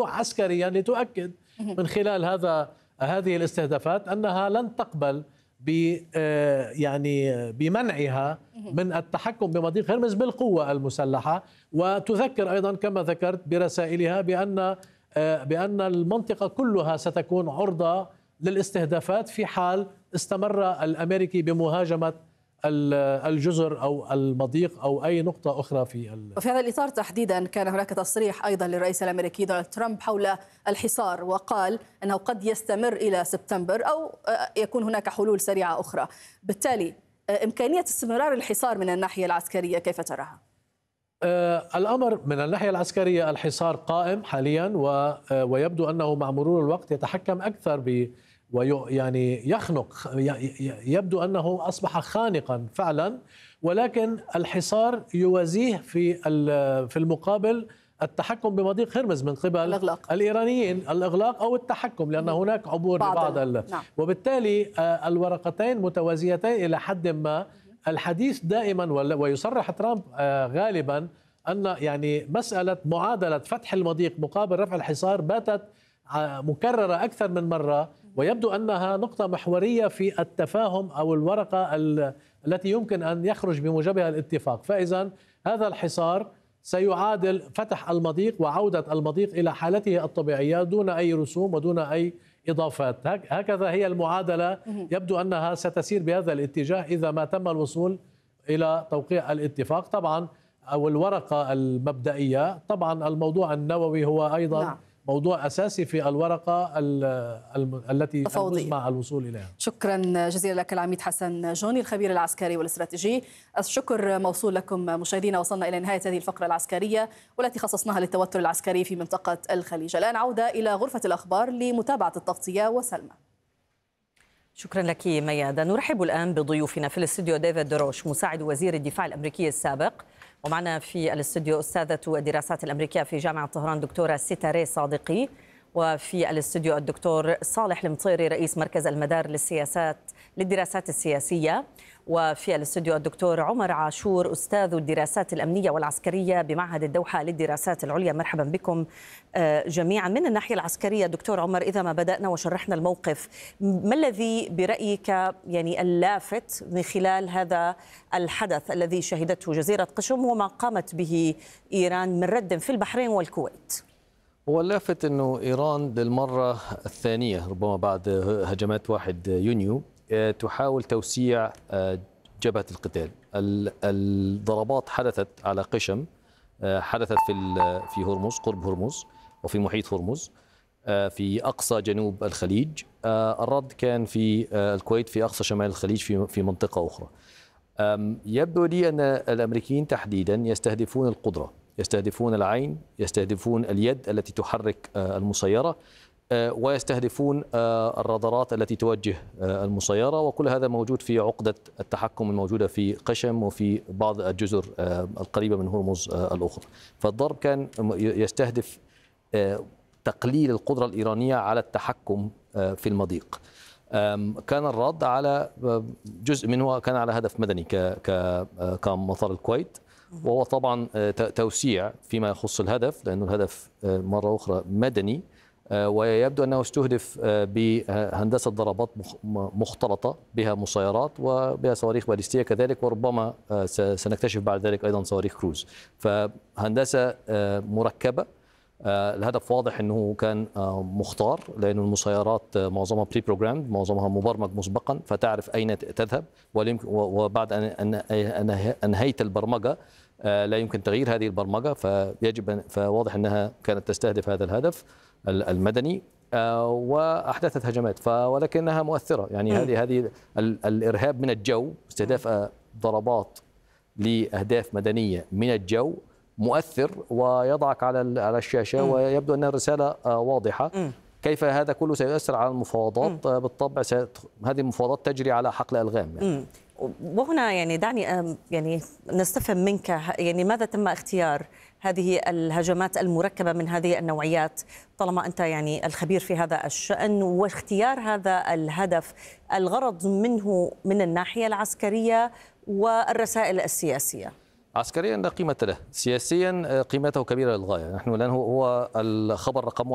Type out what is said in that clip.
تروح عسكريا لتؤكد من خلال هذه الاستهدافات أنها لن تقبل يعني بمنعها من التحكم بمضيق هرمز بالقوة المسلحة. وتذكر أيضا كما ذكرت برسائلها بأن المنطقة كلها ستكون عرضة للاستهدافات في حال استمر الأمريكي بمهاجمة الجزر أو المضيق أو أي نقطة أخرى وفي هذا الإطار تحديدا كان هناك تصريح أيضا للرئيس الأمريكي دونالد ترامب حول الحصار، وقال أنه قد يستمر إلى سبتمبر أو يكون هناك حلول سريعة أخرى. بالتالي إمكانية استمرار الحصار من الناحية العسكرية كيف تراها؟ الأمر من الناحية العسكرية الحصار قائم حاليا، ويبدو أنه مع مرور الوقت يتحكم أكثر ويعني يخنق، يبدو أنه أصبح خانقا فعلا، ولكن الحصار يوازيه في المقابل التحكم بمضيق هرمز من قبل الإيرانيين، الإغلاق أو التحكم، لأن هناك عبور لبعض نعم. وبالتالي الورقتين متوازيتين إلى حد ما. الحديث دائما ويصرح ترامب غالبا أن يعني مسألة معادلة فتح المضيق مقابل رفع الحصار باتت مكررة أكثر من مرة، ويبدو أنها نقطة محورية في التفاهم أو الورقة التي يمكن أن يخرج بموجبها الاتفاق. فإذا هذا الحصار سيعادل فتح المضيق وعودة المضيق إلى حالته الطبيعية دون أي رسوم ودون أي إضافات. هكذا هي المعادلة، يبدو أنها ستسير بهذا الاتجاه إذا ما تم الوصول إلى توقيع الاتفاق طبعا أو الورقة المبدئية. طبعا الموضوع النووي هو أيضا موضوع أساسي في الورقة التي تفوز مع الوصول إليها. شكرا جزيلا لك العميد حسن جوني الخبير العسكري والاستراتيجي. الشكر موصول لكم مشاهدينا. وصلنا إلى نهاية هذه الفقرة العسكرية والتي خصصناها للتوتر العسكري في منطقة الخليج. الآن عودة إلى غرفة الأخبار لمتابعة التغطية وسلمى. شكرا لك ميادة. نرحب الآن بضيوفنا في الاستوديو ديفيد دروش مساعد وزير الدفاع الأمريكي السابق، ومعنا في الاستوديو أستاذة الدراسات الأمريكية في جامعة طهران دكتورة ستاري صادقي، وفي الاستوديو الدكتور صالح المطيري رئيس مركز المدار للدراسات السياسية، وفي الاستوديو الدكتور عمر عاشور أستاذ الدراسات الأمنية والعسكرية بمعهد الدوحة للدراسات العليا. مرحبا بكم جميعا. من الناحية العسكرية دكتور عمر، إذا ما بدأنا وشرحنا الموقف، ما الذي برأيك يعني اللافت من خلال هذا الحدث الذي شهدته جزيرة قشم وما قامت به إيران من رد في البحرين والكويت؟ هو اللافت أنه إيران للمرة الثانية ربما بعد هجمات 1 يونيو تحاول توسيع جبهة القتال. الضربات حدثت على قشم، حدثت في هرمز، قرب هرمز وفي محيط هرمز في أقصى جنوب الخليج. الرد كان في الكويت في أقصى شمال الخليج في منطقة أخرى. يبدو لي أن الأمريكيين تحديدا يستهدفون القدرة، يستهدفون العين، يستهدفون اليد التي تحرك المسيرة، ويستهدفون الرادارات التي توجه المسيرة، وكل هذا موجود في عقدة التحكم الموجودة في قشم وفي بعض الجزر القريبة من هرمز الأخرى. فالضرب كان يستهدف تقليل القدرة الإيرانية على التحكم في المضيق. كان الرد على جزء منه كان على هدف مدني كمطار الكويت، وهو طبعا توسيع فيما يخص الهدف، لأن الهدف مرة أخرى مدني، ويبدو أنه استهدف بهندسة ضربات مختلطة بها مسيرات وبها صواريخ باليستية كذلك، وربما سنكتشف بعد ذلك أيضا صواريخ كروز. فهندسة مركبة. الهدف واضح أنه كان مختار، لأن المسيرات معظمها بري بروجرامد، معظمها مبرمج مسبقا، فتعرف أين تذهب، وبعد أن أنهيت البرمجة لا يمكن تغيير هذه البرمجة، فواضح أنها كانت تستهدف هذا الهدف المدني وأحدثت هجمات، ولكنها مؤثرة. يعني هذه الإرهاب من الجو، استهداف ضربات لأهداف مدنية من الجو مؤثر ويضعك على الشاشة، ويبدو أن الرسالة واضحة. كيف هذا كله سيؤثر على المفاوضات؟ بالطبع هذه المفاوضات تجري على حقل ألغام يعني. وهنا يعني دعني يعني نستفهم منك، يعني ماذا تم اختيار هذه الهجمات المركبة من هذه النوعيات، طالما أنت يعني الخبير في هذا الشأن، واختيار هذا الهدف الغرض منه من الناحية العسكرية والرسائل السياسية؟ عسكريا لا قيمة له، سياسيا قيمته كبيرة للغاية. نحن الآن هو الخبر رقم